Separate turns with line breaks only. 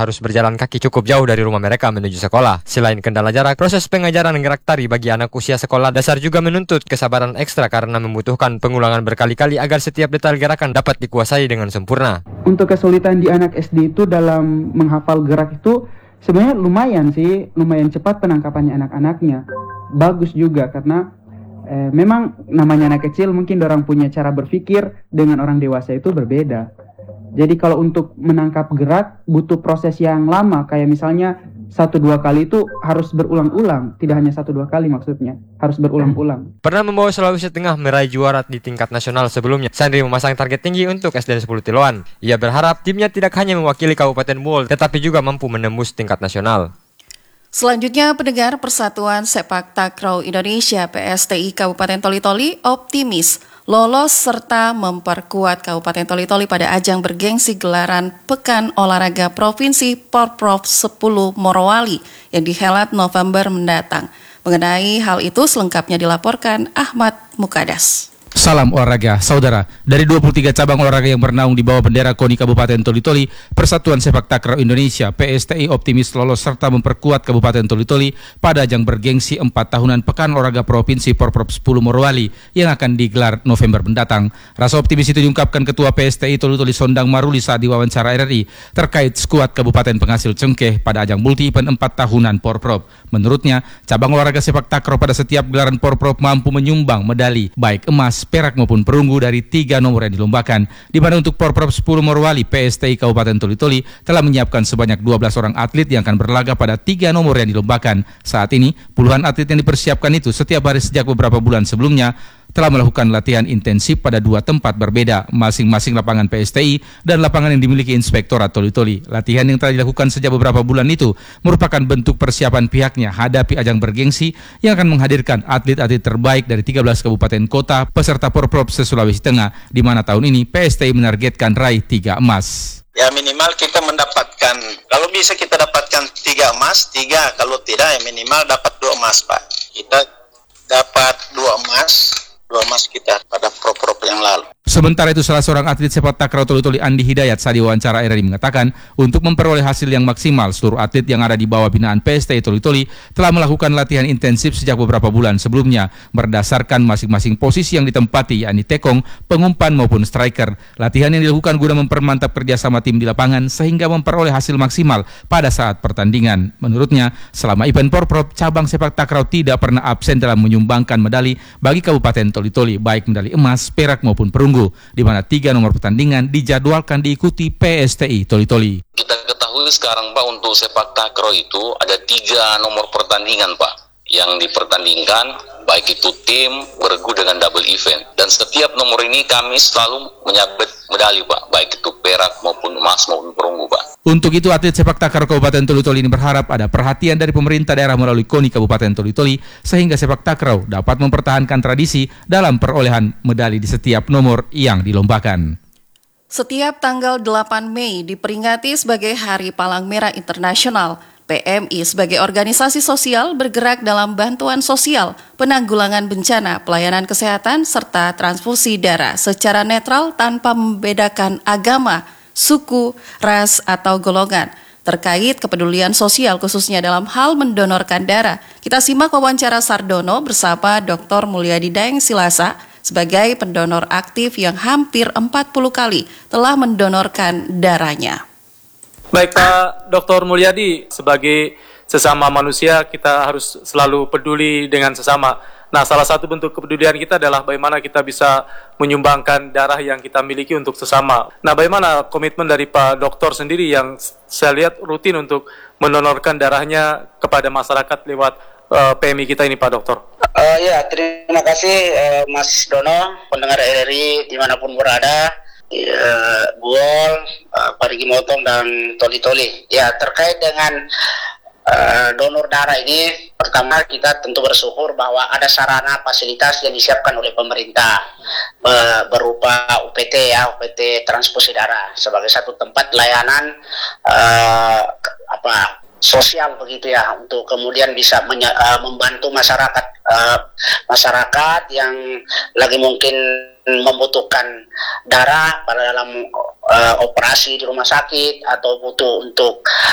harus berjalan kaki cukup jauh dari rumah mereka menuju sekolah. Selain kendala jarak, proses pengajaran gerak tari bagi anak usia sekolah dasar juga menuntut kesabaran ekstra karena membutuhkan pengulangan berkali-kali agar setiap detail gerakan dapat dikuasai dengan sempurna.
Untuk kesulitan di anak SD itu dalam menghafal gerak itu sebenarnya lumayan cepat penangkapannya anak-anaknya. Bagus juga karena memang namanya anak kecil mungkin orang punya cara berpikir dengan orang dewasa itu berbeda. Jadi kalau untuk menangkap gerak butuh proses yang lama, kayak misalnya 1-2 kali itu harus berulang-ulang, tidak hanya 1-2 kali maksudnya, harus berulang-ulang.
Pernah membawa Sulawesi Tengah meraih juara di tingkat nasional sebelumnya, Sandri memasang target tinggi untuk SD 10 Tiloan. Ia berharap timnya tidak hanya mewakili Kabupaten Buol, tetapi juga mampu menembus tingkat nasional.
Selanjutnya, pendengar Persatuan Sepak Takraw Indonesia PSTI Kabupaten Toli-Toli optimis lolos serta memperkuat Kabupaten Toli-Toli pada ajang bergengsi gelaran Pekan Olahraga Provinsi Porprov 10 Morowali yang dihelat November mendatang. Mengenai hal itu selengkapnya dilaporkan Ahmad Mukadas.
Salam olahraga, saudara. Dari 23 cabang olahraga yang bernaung di bawah bendera KONI Kabupaten Toli-Toli, Persatuan Sepak Takraw Indonesia PSTI optimis lolos serta memperkuat Kabupaten Toli-Toli pada ajang bergengsi 4 tahunan Pekan Olahraga Provinsi Porprov 10 Morowali yang akan digelar November mendatang. Rasa optimis itu diungkapkan Ketua PSTI Toli-Toli Sondang Maruli saat diwawancara RRI terkait skuad Kabupaten penghasil cengkeh pada ajang multi-event 4 tahunan Porprov. Menurutnya, cabang olahraga sepak takraw pada setiap gelaran Porprov mampu menyumbang medali baik emas, perak maupun perunggu dari 3 nomor yang dilombakan, di mana untuk Porprov 10 Morowali, PSTI Kabupaten Toli-Toli telah menyiapkan sebanyak 12 orang atlet yang akan berlaga pada 3 nomor yang dilombakan. Saat ini, puluhan atlet yang dipersiapkan itu setiap hari sejak beberapa bulan sebelumnya telah melakukan latihan intensif pada 2 tempat berbeda, masing-masing lapangan PSTI dan lapangan yang dimiliki Inspektorat Toli-Toli. Latihan yang telah dilakukan sejak beberapa bulan itu merupakan bentuk persiapan pihaknya hadapi ajang bergengsi yang akan menghadirkan atlet-atlet terbaik dari 13 kabupaten kota peserta Porprov se-Sulawesi Tengah, di mana tahun ini PSTI menargetkan raih 3 emas.
Ya minimal kita mendapatkan, kalau bisa kita dapatkan 3 emas, 3, kalau tidak ya minimal dapat 2 emas Pak. Kita dapat 2 emas kita pada Porprov yang lalu.
Sementara itu, salah seorang atlet sepak takraw Toli-Toli Andi Hidayat saat diwawancara RRI mengatakan untuk memperoleh hasil yang maksimal, seluruh atlet yang ada di bawah binaan PSTI Toli-Toli telah melakukan latihan intensif sejak beberapa bulan sebelumnya berdasarkan masing-masing posisi yang ditempati, yakni tekong, pengumpan maupun striker. Latihan yang dilakukan guna mempermantap kerjasama tim di lapangan sehingga memperoleh hasil maksimal pada saat pertandingan. Menurutnya, selama event Porprov, cabang sepak takraw tidak pernah absen dalam menyumbangkan medali bagi Kabupaten Toli-Toli, baik medali emas, perak maupun perunggu, di mana 3 nomor pertandingan dijadwalkan diikuti PSTI Toli-Toli.
Kita ketahui sekarang Pak, untuk sepak takraw itu ada 3 nomor pertandingan Pak yang dipertandingkan, baik itu tim, bergu dengan double event. Dan setiap nomor ini kami selalu menyabet medali Pak, baik itu perak maupun emas maupun perunggu Pak.
Untuk itu, atlet sepak takraw Kabupaten Toli-Toli ini berharap ada perhatian dari pemerintah daerah melalui KONI Kabupaten Toli-Toli sehingga sepak takraw dapat mempertahankan tradisi dalam perolehan medali di setiap nomor yang dilombakan.
Setiap tanggal 8 Mei diperingati sebagai Hari Palang Merah Internasional. PMI sebagai organisasi sosial bergerak dalam bantuan sosial, penanggulangan bencana, pelayanan kesehatan, serta transfusi darah secara netral tanpa membedakan agama, suku, ras, atau golongan. Terkait kepedulian sosial khususnya dalam hal mendonorkan darah, kita simak wawancara Sardono bersama Dr. Mulyadi Daeng Silasa sebagai pendonor aktif yang hampir 40 kali telah mendonorkan darahnya.
Baik Pak Dr. Mulyadi, sebagai sesama manusia kita harus selalu peduli dengan sesama. Nah, salah satu bentuk kepedulian kita adalah bagaimana kita bisa menyumbangkan darah yang kita miliki untuk sesama. Nah, bagaimana komitmen dari Pak Dokter sendiri yang saya lihat rutin untuk mendonorkan darahnya kepada masyarakat lewat PMI kita ini Pak Dokter?
Ya, terima kasih Mas Dono, pendengar RRI dimanapun berada. Buol, Parigi Motong dan Toli-Toli. Ya, terkait dengan donor darah ini, pertama kita tentu bersyukur bahwa ada sarana fasilitas yang disiapkan oleh pemerintah berupa UPT transfusi darah sebagai satu tempat layanan sosial begitu ya, untuk kemudian bisa membantu masyarakat yang lagi mungkin membutuhkan darah pada dalam operasi di rumah sakit atau butuh untuk